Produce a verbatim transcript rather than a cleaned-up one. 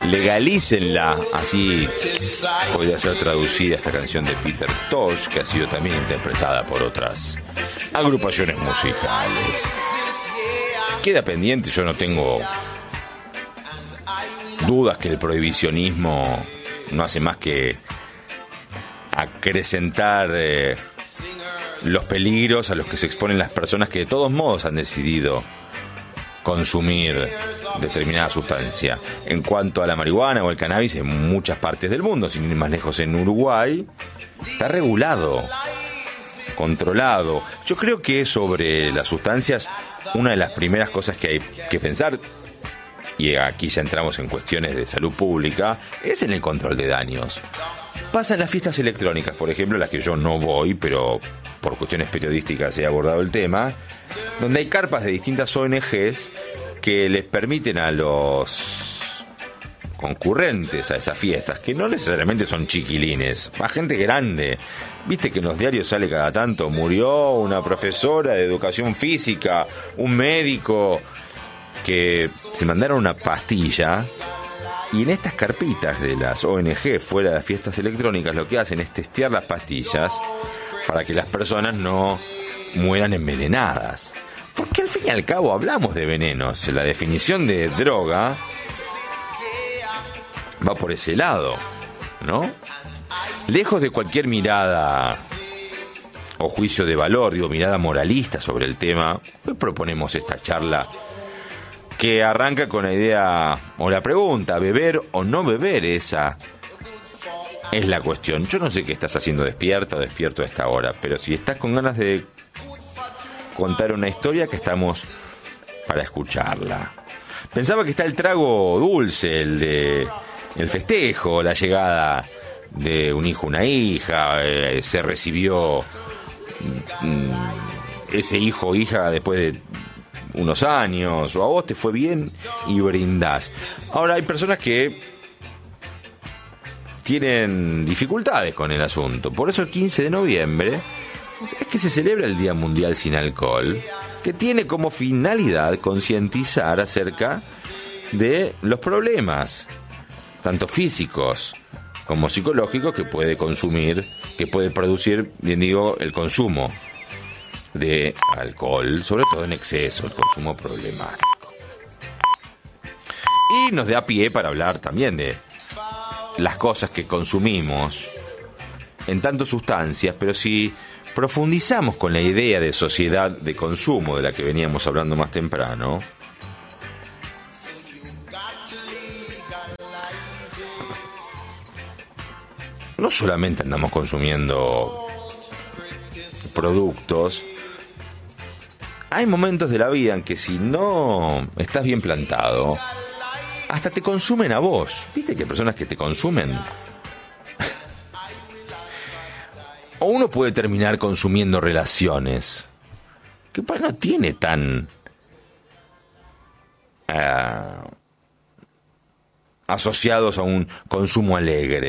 legalícenla, así podría ser traducida esta canción de Peter Tosh, que ha sido también interpretada por otras agrupaciones musicales. Queda pendiente, yo no tengo dudas que el prohibicionismo no hace más que acrecentar eh, los peligros a los que se exponen las personas que de todos modos han decidido consumir determinada sustancia. En cuanto a la marihuana o el cannabis, en muchas partes del mundo, sin ir más lejos, en Uruguay, está regulado, controlado. Yo creo que sobre las sustancias, una de las primeras cosas que hay que pensar, y aquí ya entramos en cuestiones de salud pública, es en el control de daños. Pasa en las fiestas electrónicas, por ejemplo, las que yo no voy, pero por cuestiones periodísticas he abordado el tema, donde hay carpas de distintas O N Ges que les permiten a los concurrentes a esas fiestas, que no necesariamente son chiquilines, a gente grande. Viste que en los diarios sale cada tanto, murió una profesora de educación física, un médico, que se mandaron una pastilla. Y en estas carpitas de las O N Ge fuera de las fiestas electrónicas lo que hacen es testear las pastillas para que las personas no mueran envenenadas. Porque al fin y al cabo hablamos de venenos. La definición de droga va por ese lado, ¿no? Lejos de cualquier mirada o juicio de valor, digo, mirada moralista sobre el tema, hoy proponemos esta charla que arranca con la idea o la pregunta, ¿beber o no beber? Esa es la cuestión. Yo no sé qué estás haciendo despierta o despierto a esta hora, pero si estás con ganas de contar una historia, que estamos para escucharla. Pensaba que está el trago dulce, el de el festejo, la llegada de un hijo, una hija, eh, se recibió mm, ese hijo o hija después de unos años, o a vos te fue bien y brindás. Ahora hay personas que tienen dificultades con el asunto. Por eso el quince de noviembre es que se celebra el Día Mundial Sin Alcohol, que tiene como finalidad concientizar acerca de los problemas, tanto físicos como psicológicos, que puede consumir, que puede producir, bien digo, el consumo de alcohol, sobre todo en exceso, el consumo problemático. Y nos da pie para hablar también de las cosas que consumimos en tantas sustancias, pero si profundizamos con la idea de sociedad de consumo de la que veníamos hablando más temprano, no solamente andamos consumiendo productos, hay momentos de la vida en que si no estás bien plantado, hasta te consumen a vos. ¿Viste que hay personas que te consumen? O uno puede terminar consumiendo relaciones que pues no tiene tan uh, asociados a un consumo alegre.